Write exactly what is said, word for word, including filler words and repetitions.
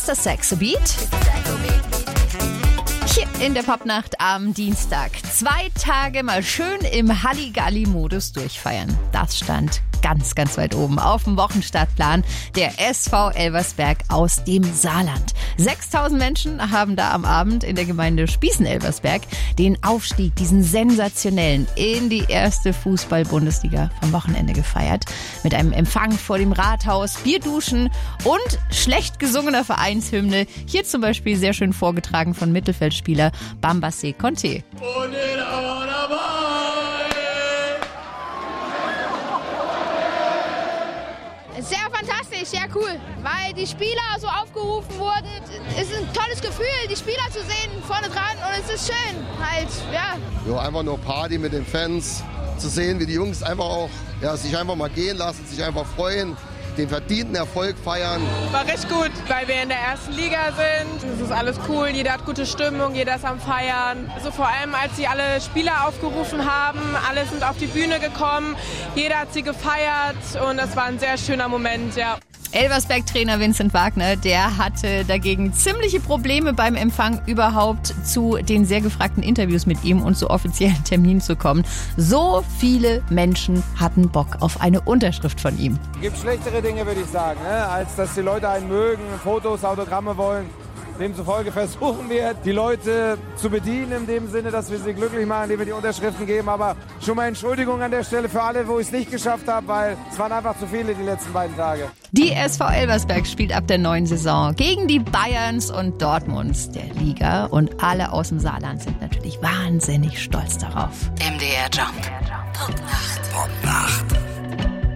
Mister Saxo Beat. Hier in der Popnacht am Dienstag. Zwei Tage mal schön im Halligalli-Modus durchfeiern. Das stand ganz, ganz weit oben auf dem Wochenstartplan der S V Elversberg aus dem Saarland. sechstausend Menschen haben da am Abend in der Gemeinde Spießen-Elversberg den Aufstieg, diesen sensationellen, in die erste Fußball-Bundesliga vom Wochenende gefeiert. Mit einem Empfang vor dem Rathaus, Bierduschen und schlecht gesungener Vereinshymne. Hier zum Beispiel sehr schön vorgetragen von Mittelfeldspieler Bambassé Conté. Sehr fantastisch, sehr cool, weil die Spieler so aufgerufen wurden. Es ist ein tolles Gefühl, die Spieler zu sehen vorne dran und es ist schön, halt, ja. Jo, einfach nur Party mit den Fans, zu sehen, wie die Jungs einfach auch ja, sich einfach mal gehen lassen, sich einfach freuen, den verdienten Erfolg feiern. War recht gut, weil wir in der ersten Liga sind. Es ist alles cool, jeder hat gute Stimmung, jeder ist am Feiern. Also vor allem, als sie alle Spieler aufgerufen haben, alle sind auf die Bühne gekommen, jeder hat sie gefeiert und das war ein sehr schöner Moment, ja. Elversberg-Trainer Vincent Wagner, der hatte dagegen ziemliche Probleme beim Empfang überhaupt zu den sehr gefragten Interviews mit ihm und zu offiziellen Terminen zu kommen. So viele Menschen hatten Bock auf eine Unterschrift von ihm. Es gibt schlechtere Dinge, würde ich sagen, ne? Als dass die Leute einen mögen, Fotos, Autogramme wollen. Demzufolge versuchen wir, die Leute zu bedienen, in dem Sinne, dass wir sie glücklich machen, indem wir die Unterschriften geben. Aber schon mal Entschuldigung an der Stelle für alle, wo ich es nicht geschafft habe, weil es waren einfach zu viele die letzten beiden Tage. Die S V Elversberg spielt ab der neuen Saison gegen die Bayerns und Dortmunds der Liga. Und alle aus dem Saarland sind natürlich wahnsinnig stolz darauf. M D R Jump. Popnacht. Popnacht.